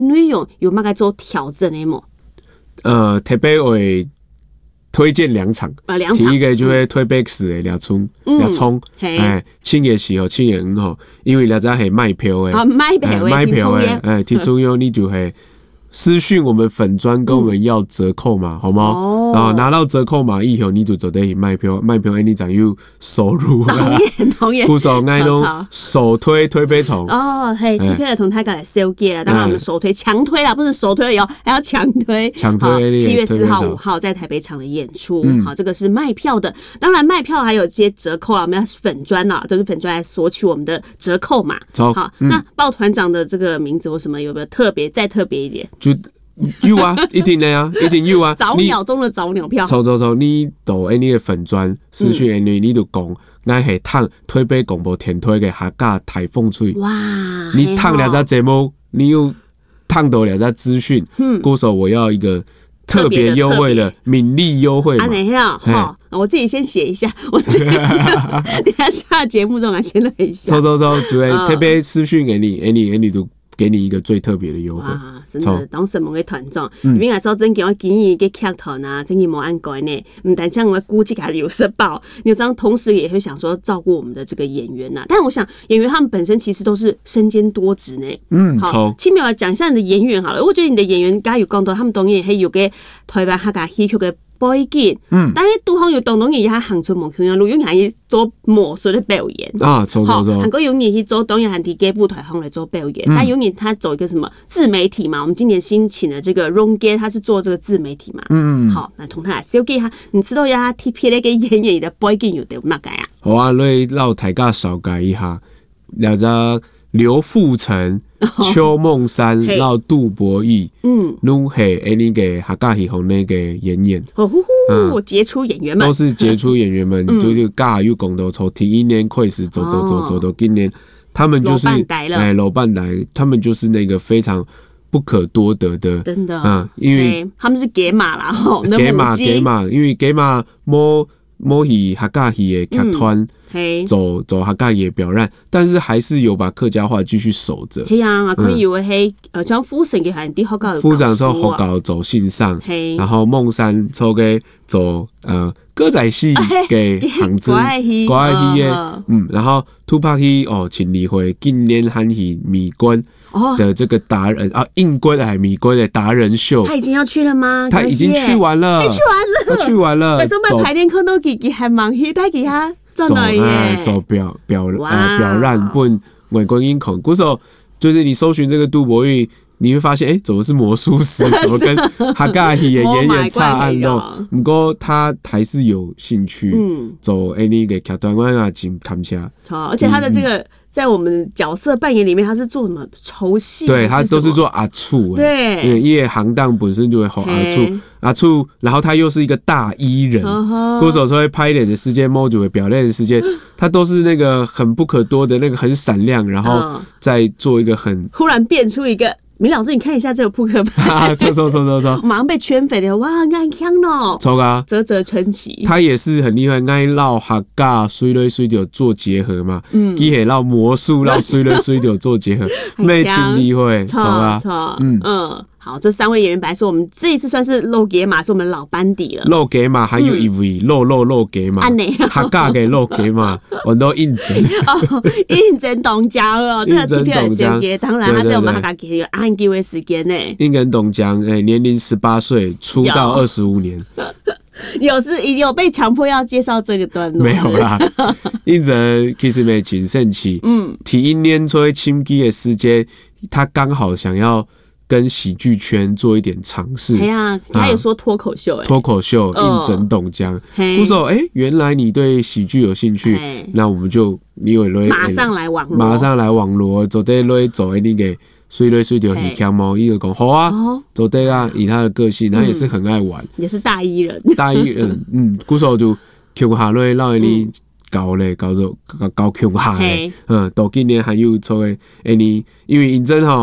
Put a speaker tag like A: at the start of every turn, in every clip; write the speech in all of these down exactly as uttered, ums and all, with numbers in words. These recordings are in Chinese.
A: 内容有乜嘢做調整的冇？
B: 呃，台北會推薦兩場，
A: 啊，兩場。
B: 第一個就係台北市的廖蔥，廖蔥，哎，七月四號、七月五號，因為廖只係賣票的，
A: 啊，賣票的，
B: 賣票的，哎，提出用你就係私訊我們粉專跟我們要折扣碼，好嗎？哦。啊，拿到折扣碼以後，你就做得去賣票，賣票你才有收入啦。
A: 當然，當然。
B: 故說愛攏首推推杯蟲。
A: 哦，係，貼片來同大家來收嘅，當然我們首推強推啦，不是首推了，還要強推。
B: 強推。
A: 七月四號、五號在台北場的演出，好，這個是賣票的。當然賣票還有些折扣啊，我們要粉專啦，都是粉專來索取我們的折扣碼。好，那報團長的這個名字或什麼有沒有特別再特別一點？
B: 就有啊，一定的啊，一定有啊。
A: 早鳥中的早鳥票。
B: 抽抽抽，你到誒你嘅粉專私訊誒你，你就講，咱係燙推杯廣播天推嘅客家台風吹。
A: 哇！
B: 你燙兩隻節目，你又燙到兩隻資訊，故說我要一個特別優惠的敏利優惠嘛。
A: 啊，你好，好，我自己先寫一下，我自己等下下節目中來先來一下。
B: 抽抽抽，就係特別私訊給你，誒你誒你都。給你一個最特別的優惠，
A: 哇！真的當什麼嘅團長，因為嗰時候真叫我建議嘅劇團啊，真係冇按改呢。唔但這樣，我估計還有失報。有時候同時也會想說照顧我們的這個演員呐、啊，但我想演員他們本身其實都是身兼多職呢。嗯，好，輕描來講一下你的演員好了。我覺得你的演員剛有講到，他們當然係有嘅台灣客家戲曲嘅背景，嗯，但係對方有當當然也係行出無窮嘅路，因為係做魔術的表演
B: 啊，錯錯錯。
A: 韓國有年去做當然係喺嘅舞台上來做表演，嗯、但有年他走一個什麼自媒體嘛，我們今年新請的這個 Ronge， 他是做這個自媒體嘛，嗯，好，那同他來小記下，你知道呀 T P 呢個演員的背景有啲乜嘢啊？
B: 好啊，你讓大家少解一下，了解劉富成、邱夢山、然後杜伯義，嗯，都係誒呢個客家戲紅呢個演員，
A: 哦呼呼，傑出演員們
B: 都是傑出演員們，就是家有講到從第一年開始走走走走到今年，他們就是哎老伴來，他們就是那個非常不可多得的，
A: 真的，
B: 嗯，因為
A: 他們是給馬啦，吼，
B: 給馬給馬，因為給馬冇冇係客家戲嘅劇團。走走客家也表演，但是還是有把客家話繼續守着。
A: 係啊，佢以為係誒，像夫城嘅係啲客家。夫
B: 城做學校走線上，然後夢山做嘅做誒歌仔戲嘅行子，歌仔戲嘅，嗯，然後土拍戲哦，請你回今年喊起米軍的這個達人啊，應軍係米軍的達人秀。他已經要去了嗎？ 他已經去完了，
A: 去完了，
B: 他去完了。
A: 為什麼排練看到佢佢係忙去帶佢下？
B: 走哎，走表表呃表演本外觀音孔，故說就是你搜尋這個杜伯義，你會發現哎、欸，怎麼是魔術師？怎麼跟客家戲嘅演員差暗咯？不過他還是有興趣走哎那個劇團灣啊，進看起來。
A: 而且他的這個。嗯在我們角色扮演裡面，他是做什麼酬戲？
B: 對，他都是做阿醋。
A: 對，
B: 因為葉行當本身就會吼阿醋，阿醋，然後他又是一個大醫人，歌手說會拍臉的時間，模組會表演的時間，他都是那個很不可多的那個很閃亮，然後再做一個很
A: 忽然變出一個。明老師，你看一下這個撲克牌，
B: 抽抽抽抽抽，
A: 馬上被圈粉了，哇，愛強哦，
B: 抽啊，
A: 嘖嘖稱奇，
B: 他也是很厲害，愛繞客家水來水就做結合嘛，嗯，佢係繞魔術繞水來水就做結合，沒情理會，抽啊，
A: 嗯嗯。好，這三位演員本來說我們這一次算是露給馬，是我們老班底了。
B: 露給馬還有一位露露露給馬，客家嘅露給馬，我都應徵。
A: 哦，應徵東江哦，這個機票很先給，當然他是我們客家給有按機會時間呢。
B: 應徵東江，誒，年齡十八歲，出道二十五年。
A: 有是有被強迫要介紹這個段落？
B: 沒有啦，應徵其實沒情盛期，嗯，第一年出簽機嘅時間，他剛好想要。跟喜劇圈做一點嘗試。
A: 對啊，他也說脫口秀、欸，
B: 脫口秀應徵東江。不說，哎，原來你對喜劇有興趣，那我們就你有雷，
A: 馬上來網羅，
B: 馬上來網羅，走得雷走那個水雷水流很強貓，一個講好啊，走得啊，以他的個性，他也是很愛玩，
A: 也是大藝人，
B: 大藝人，嗯，鼓手就強下來讓你搞嘞，搞做搞搞強下嘞，嗯，到今年還有做誒，哎你因為認真吼。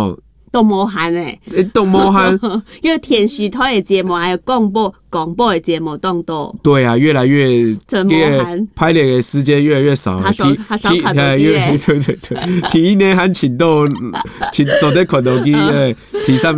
A: 都无限诶，
B: 都无限，
A: 因为电视台的节目还有广播广播的节目当多。
B: 对啊，越来越
A: 真无限，
B: 拍脸的时间越来越少。
A: 他少他少看手机
B: 对对对，体育呢还请到请坐在看手机诶，体上。